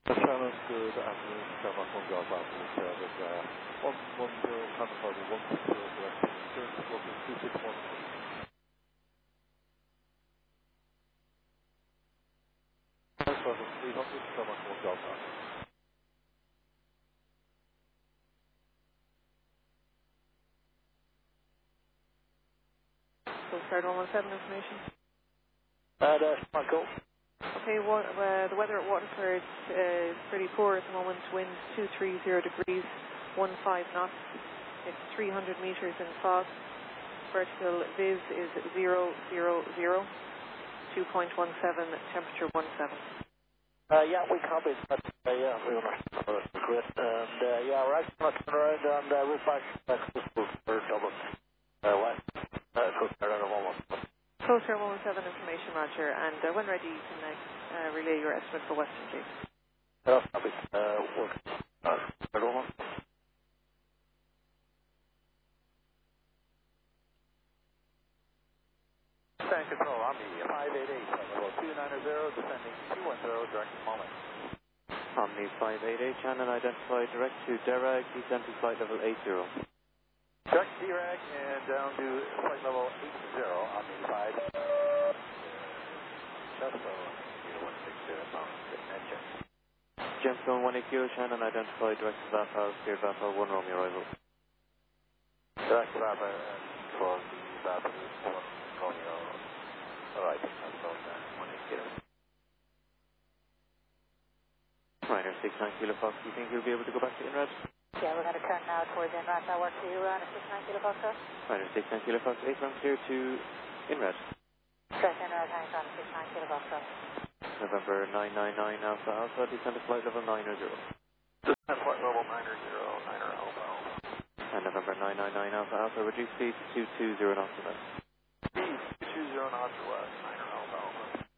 Shannon, good afternoon. Trevor from Golf Afternoon Service. 110 Concord, 160 direct. Insurance booking 261. Transfer 300, Trevor from Golf Afternoon. So start 117 information. That's Michael. Okay, the weather at Waterford is pretty poor at the moment. Wind 230 degrees, 15 knots. It's 300 meters in fog. Vertical viz is 000, 2.17, temperature 17. Yeah, we copied that. Yeah, we were great. And yeah, we're actually not turning around and we're back to school for Dublin. West. Coast Air almost. Coast Air 117 information, Roger. And when ready, you can relay your estimate for Western Cape. Yeah, copy. Work. Almost. Stand control, Omni 588, level 290, descending 210, direct moment. Omni 588, channel identified direct to Derag, descending flight level 80. Direct DRAG and down to flight level 80, Omni 5. Just so, 160, engine. Gemstone 180, channel identified direct to Vapal, cleared Vapal 1 Romeo arrival. Direct to Vapal for the Vapal 1 Romeo. Alright, that's going 180. Ryder 69 Kilo Fox, you think you'll be able to go back to Inrad? Yeah, we're going to turn now towards Inrad. That works for you, Ryder 69 Kilo Fox, sir? Ryder 69 Kilo Fox, 8 round clear to Inrad. Direct Inrad, hang on, 69 Kilo Fox, sir. November 999 Alpha Alpha, descend to flight level 90. Descend flight level 90, 9er Alpha. And November 999 Alpha Alpha, reduce speed to 220 knots to west. Speed 220 knots to west, 9er Alpha Alpha.